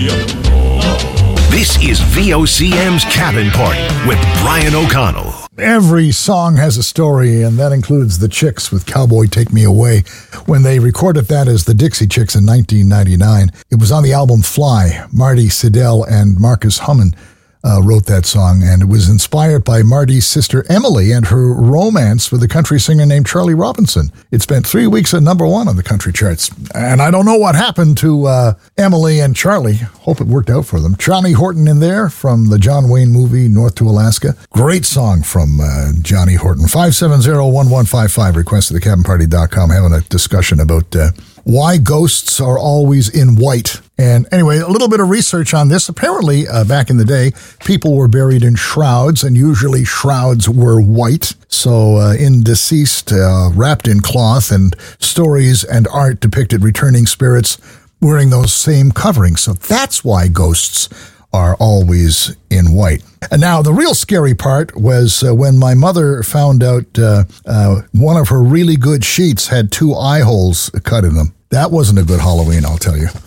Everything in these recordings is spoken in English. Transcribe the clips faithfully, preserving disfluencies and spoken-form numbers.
This is V O C M's Cabin Party with Brian O'Connell. Every song has a story, and that includes the Chicks with Cowboy Take Me Away. When they recorded that as the Dixie Chicks in nineteen ninety-nine, it was on the album Fly. Marty Siddell and Marcus Hummin uh, wrote that song, and it was inspired by Marty's sister Emily and her romance with a country singer named Charlie Robinson. It spent three weeks at number one on the country charts, and I don't know what happened to uh, Emily and Charlie. Hope it worked out for them. Johnny Horton in there from the John Wayne movie North to Alaska. Great song from uh, Johnny Horton. five seven zero, one one five five, request at the cabin party dot com, having a discussion about uh, why ghosts are always in white. And anyway, a little bit of research on this. Apparently, uh, back in the day, people were buried in shrouds, and usually shrouds were white. So uh, in deceased, uh, wrapped in cloth, and stories and art depicted returning spirits wearing those same coverings. So that's why ghosts are always in white. And now the real scary part was uh, when my mother found out uh, uh, one of her really good sheets had two eye holes cut in them. That wasn't a good Halloween, I'll tell you.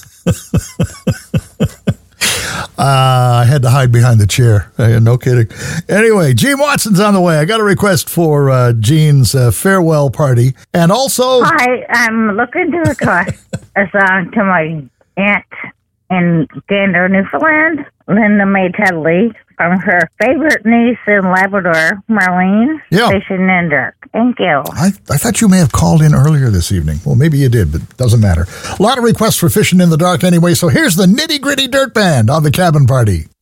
uh, I had to hide behind the chair. Uh, no kidding. Anyway, Gene Watson's on the way. I got a request for uh, Gene's uh, farewell party. And also... Hi, I'm looking to request a song to my aunt in Gander, Newfoundland, Linda Mae Tedley, from her favorite niece in Labrador, Marlene, yeah. Fishing in Dirk. Thank you. I, I thought you may have called in earlier this evening. Well, maybe you did, but it doesn't matter. A lot of requests for Fishing in the Dark anyway, so here's the Nitty Gritty Dirt Band on the Cabin Party.